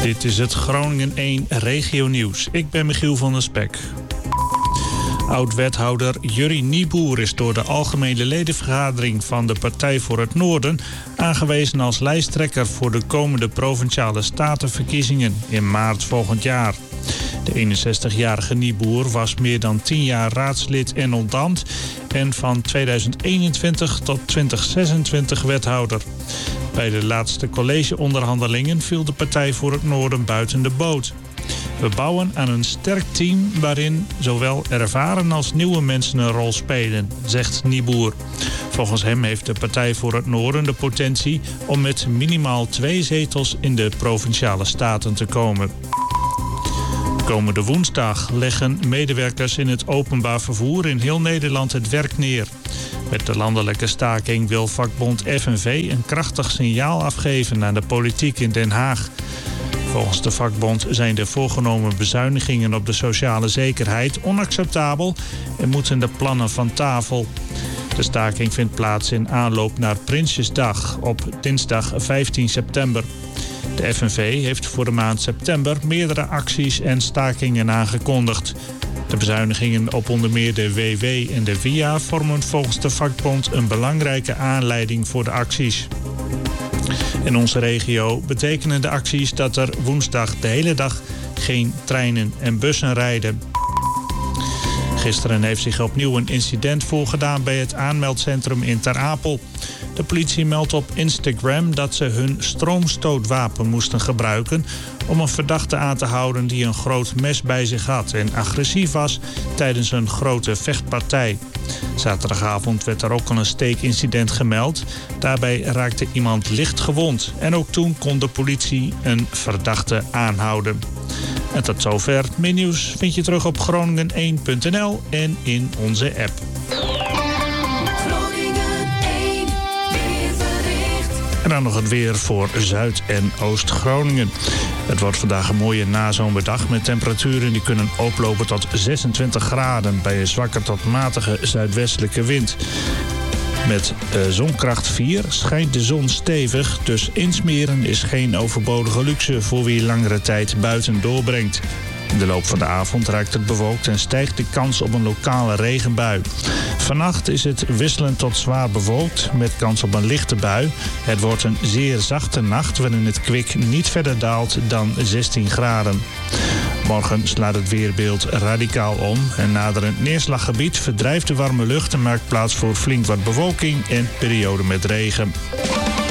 Dit is het Groningen 1 Regionieuws. Ik ben Michiel van der Spek. Oud-wethouder Jurrie Nieboer is door de algemene ledenvergadering van de Partij voor het Noorden aangewezen als lijsttrekker voor de komende Provinciale Statenverkiezingen in maart volgend jaar. De 61-jarige Nieboer was meer dan 10 jaar raadslid en Oldambt en van 2021 tot 2026 wethouder. Bij de laatste collegeonderhandelingen viel de Partij voor het Noorden buiten de boot. We bouwen aan een sterk team waarin zowel ervaren als nieuwe mensen een rol spelen, zegt Nieboer. Volgens hem heeft de Partij voor het Noorden de potentie om met minimaal 2 zetels in de Provinciale Staten te komen. Komende woensdag leggen medewerkers in het openbaar vervoer in heel Nederland het werk neer. Met de landelijke staking wil vakbond FNV een krachtig signaal afgeven aan de politiek in Den Haag. Volgens de vakbond zijn de voorgenomen bezuinigingen op de sociale zekerheid onacceptabel en moeten de plannen van tafel. De staking vindt plaats in aanloop naar Prinsjesdag op dinsdag 15 september. De FNV heeft voor de maand september meerdere acties en stakingen aangekondigd. De bezuinigingen op onder meer de WW en de VIA vormen volgens de vakbond een belangrijke aanleiding voor de acties. In onze regio betekenen de acties dat er woensdag de hele dag geen treinen en bussen rijden. Gisteren heeft zich opnieuw een incident voorgedaan bij het aanmeldcentrum in Ter Apel. De politie meldt op Instagram dat ze hun stroomstootwapen moesten gebruiken om een verdachte aan te houden die een groot mes bij zich had en agressief was tijdens een grote vechtpartij. Zaterdagavond werd er ook al een steekincident gemeld. Daarbij raakte iemand licht gewond en ook toen kon de politie een verdachte aanhouden. En tot zover. Meer nieuws vind je terug op Groningen1.nl en in onze app. En dan nog het weer voor Zuid- en Oost-Groningen. Het wordt vandaag een mooie nazomerdag met temperaturen die kunnen oplopen tot 26 graden... bij een zwakke tot matige zuidwestelijke wind. Met zonkracht 4 schijnt de zon stevig, dus insmeren is geen overbodige luxe voor wie langere tijd buiten doorbrengt. In de loop van de avond raakt het bewolkt en stijgt de kans op een lokale regenbui. Vannacht is het wisselend tot zwaar bewolkt met kans op een lichte bui. Het wordt een zeer zachte nacht waarin het kwik niet verder daalt dan 16 graden. Morgen slaat het weerbeeld radicaal om. Een naderend neerslaggebied verdrijft de warme lucht en maakt plaats voor flink wat bewolking en perioden met regen.